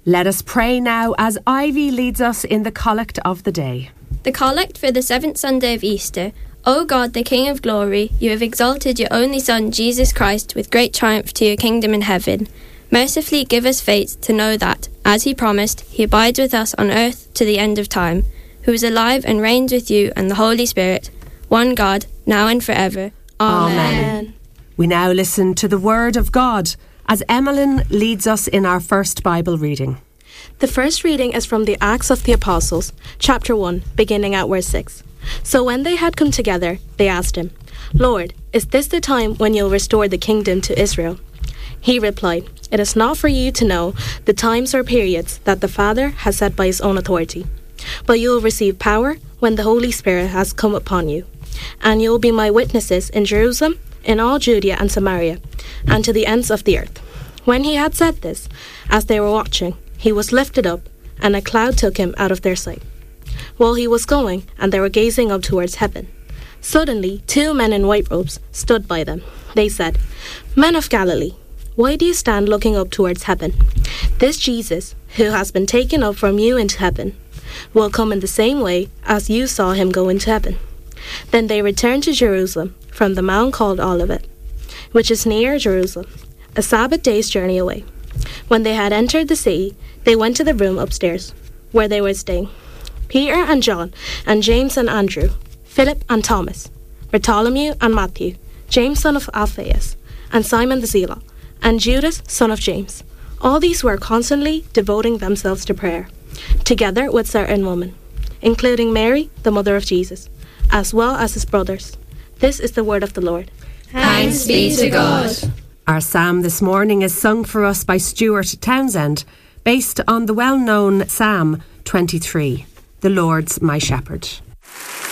Let us pray now as Ivy leads us in the Collect of the Day. The Collect for the 7th Sunday of Easter. O God, the King of glory, you have exalted your only Son, Jesus Christ, with great triumph to your kingdom in heaven. Mercifully give us faith to know that, as he promised, he abides with us on earth to the end of time, who is alive and reigns with you and the Holy Spirit, one God, now and forever. Amen. We now listen to the Word of God as Emmeline leads us in our first Bible reading. The first reading is from the Acts of the Apostles, chapter 1, beginning at verse 6. So when they had come together, they asked him, Lord, is this the time when you'll restore the kingdom to Israel? He replied, It is not for you to know the times or periods that the Father has set by his own authority, but you will receive power when the Holy Spirit has come upon you, and you will be my witnesses in Jerusalem, in all Judea and Samaria, and to the ends of the earth. When he had said this, as they were watching, he was lifted up, and a cloud took him out of their sight. While he was going, and they were gazing up towards heaven, suddenly 2 men in white robes stood by them. They said, Men of Galilee, why do you stand looking up towards heaven? This Jesus, who has been taken up from you into heaven, will come in the same way as you saw him go into heaven. Then they returned to Jerusalem from the mount called Olivet, which is near Jerusalem, a Sabbath day's journey away. When they had entered the city, they went to the room upstairs, where they were staying. Peter and John, and James and Andrew, Philip and Thomas, Bartholomew and Matthew, James son of Alphaeus, and Simon the Zealot, and Judas son of James. All these were constantly devoting themselves to prayer, together with certain women, including Mary, the mother of Jesus, as well as his brothers. This is the word of the Lord. Thanks be to God. Our psalm this morning is sung for us by Stuart Townsend, based on the well-known Psalm 23, The Lord's my shepherd.